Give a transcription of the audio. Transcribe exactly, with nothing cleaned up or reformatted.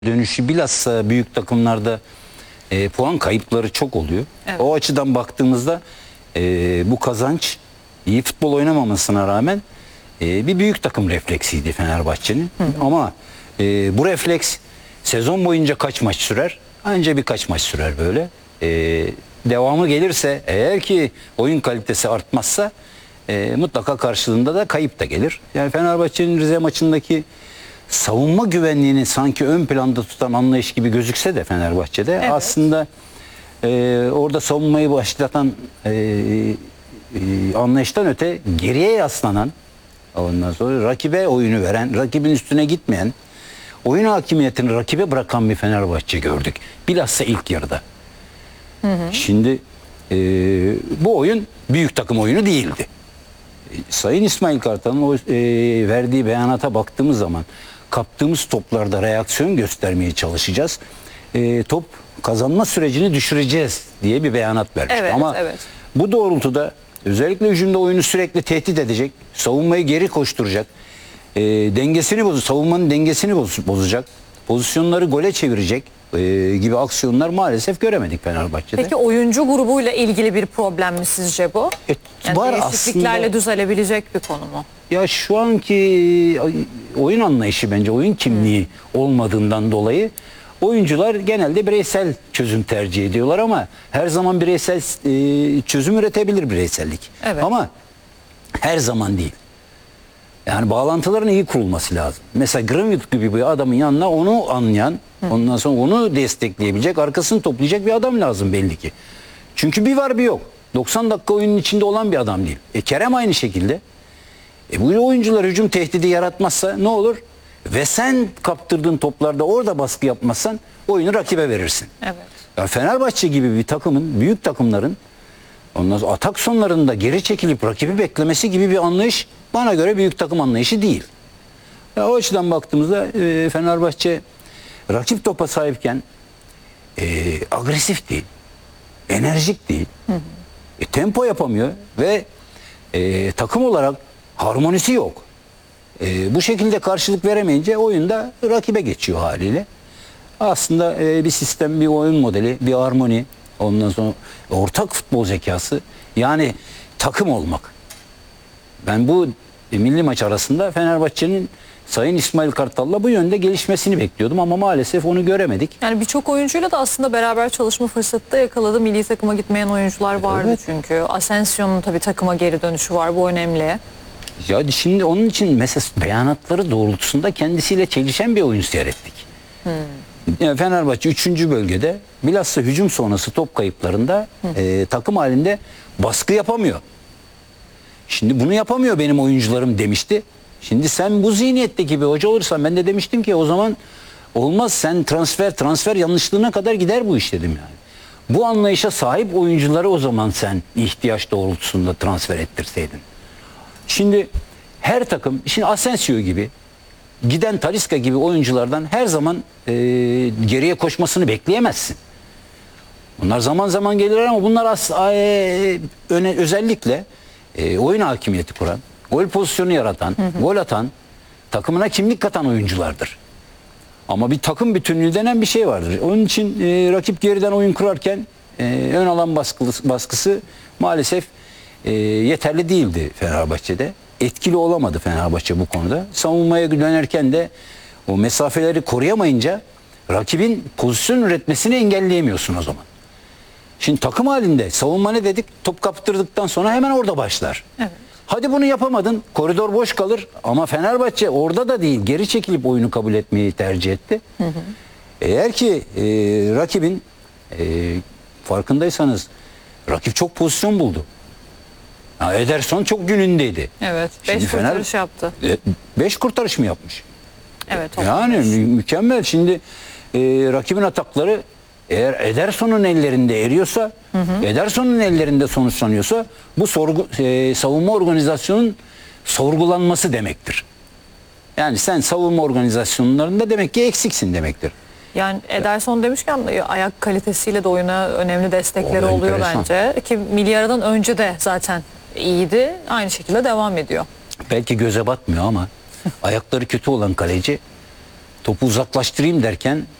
dönüşü bilhassa büyük takımlarda e, puan kayıpları çok oluyor. Evet. O açıdan baktığımızda e, bu kazanç iyi futbol oynamamasına rağmen e, bir büyük takım refleksiydi Fenerbahçe'nin. Ama e, bu refleks sezon boyunca kaç maç sürer? Anca birkaç maç sürer böyle. E, devamı gelirse, eğer ki oyun kalitesi artmazsa e, mutlaka karşılığında da kayıp da gelir. Yani Fenerbahçe'nin Rize maçındaki savunma güvenliğini sanki ön planda tutan anlayış gibi gözükse de Fenerbahçe'de Evet. aslında e, orada savunmayı başlatan e, e, anlayıştan öte geriye yaslanan, ondan sonra rakibe oyunu veren, rakibin üstüne gitmeyen, oyun hakimiyetini rakibe bırakan bir Fenerbahçe gördük. Bilhassa ilk yarıda. Hı hı. Şimdi e, bu oyun büyük takım oyunu değildi. Sayın İsmail Kartal'ın o e, verdiği beyanata baktığımız zaman kaptığımız toplarda reaksiyon göstermeye çalışacağız. E, top kazanma sürecini düşüreceğiz diye bir beyanat vermişti. Evet, Ama evet. bu doğrultuda özellikle hücumda oyunu sürekli tehdit edecek, savunmayı geri koşturacak, e, dengesini bozacak, savunmanın dengesini boz, bozacak, pozisyonları gole çevirecek e, gibi aksiyonlar maalesef göremedik Fenerbahçe'de. Peki oyuncu grubuyla ilgili bir problem mi sizce bu? E, Yani var değişikliklerle aslında. düzelebilecek bir konu mu? Ya şu anki oyun anlayışı bence oyun kimliği olmadığından dolayı oyuncular genelde bireysel çözüm tercih ediyorlar ama her zaman bireysel e, çözüm üretebilir bireysellik. Evet. Ama her zaman değil. Yani bağlantıların iyi kurulması lazım. Mesela Greenwood gibi bir adamın yanına onu anlayan, ondan sonra onu destekleyebilecek, arkasını toplayacak bir adam lazım belli ki. Çünkü bir var bir yok. doksan dakika oyunun içinde olan bir adam değil. E Kerem aynı şekilde. E bu oyuncular hücum tehdidi yaratmazsa ne olur? Ve sen kaptırdığın toplarda orada baskı yapmazsan oyunu rakibe verirsin. Evet. Ya Fenerbahçe gibi bir takımın, büyük takımların ondan sonra atak sonlarında geri çekilip rakibi beklemesi gibi bir anlayış bana göre büyük takım anlayışı değil. Ya o açıdan baktığımızda e, Fenerbahçe rakip topa sahipken e, agresif değil, enerjik değil, hı hı. E, tempo yapamıyor ve e, takım olarak harmonisi yok. E, bu şekilde karşılık veremeyince oyunda rakibe geçiyor haliyle. Aslında e, bir sistem, bir oyun modeli, bir harmoni, ondan sonra ortak futbol zekası, yani takım olmak. Ben bu e, milli maç arasında Fenerbahçe'nin Sayın İsmail Kartal'la bu yönde gelişmesini bekliyordum ama maalesef onu göremedik. Yani birçok oyuncuyla da aslında beraber çalışma fırsatı da yakaladı. Milli takıma gitmeyen oyuncular vardı Evet. çünkü. Asensio'nun tabii takıma geri dönüşü var. Bu önemli. Ya şimdi onun için mesela beyanatları doğrultusunda kendisiyle çelişen bir oyun seyrettik. Hmm. Yani Fenerbahçe üçüncü bölgede bilhassa hücum sonrası top kayıplarında e, takım halinde baskı yapamıyor. Şimdi bunu yapamıyor benim oyuncularım demişti. Şimdi sen bu zihniyetteki bir hoca olursan ben de demiştim ki o zaman olmaz, sen transfer transfer yanlışlığına kadar gider bu iş dedim yani. Bu anlayışa sahip oyuncuları o zaman sen ihtiyaç doğrultusunda transfer ettirseydin. Şimdi her takım, şimdi Asensio gibi, giden Talisca gibi oyunculardan her zaman e, geriye koşmasını bekleyemezsin. Bunlar zaman zaman gelirler ama bunlar as, e, öne, özellikle e, oyun hakimiyeti kuran, gol pozisyonu yaratan, hı hı. gol atan, takımına kimlik katan oyunculardır. Ama bir takım bütünlüğü denen bir şey vardır. Onun için e, rakip geriden oyun kurarken e, ön alan baskısı, baskısı maalesef e, yeterli değildi Fenerbahçe'de. Etkili olamadı Fenerbahçe bu konuda. Savunmaya dönerken de o mesafeleri koruyamayınca rakibin pozisyon üretmesini engelleyemiyorsun o zaman. Şimdi takım halinde savunma ne dedik? Top kaptırdıktan sonra hemen orada başlar. Evet. Hadi bunu yapamadın, koridor boş kalır ama Fenerbahçe orada da değil, geri çekilip oyunu kabul etmeyi tercih etti. Hı hı. Eğer ki e, rakibin e, farkındaysanız rakip çok pozisyon buldu. Ya Ederson çok günündeydi. Evet, beş kurtarış yaptı. beş kurtarış mı yapmış? Evet. Yani mü mükemmel. Şimdi e, rakibin atakları eğer Ederson'un ellerinde eriyorsa, hı hı. Ederson'un ellerinde sonuçlanıyorsa bu sorgu, e, savunma organizasyonun sorgulanması demektir. Yani sen savunma organizasyonlarında demek ki eksiksin demektir. Yani Ederson demişken ayak kalitesiyle de oyuna önemli destekleri oluyor bence. Ki milli aradan önce de zaten iyiydi. Aynı şekilde devam ediyor. Belki göze batmıyor ama ayakları kötü olan kaleci topu uzaklaştırayım derken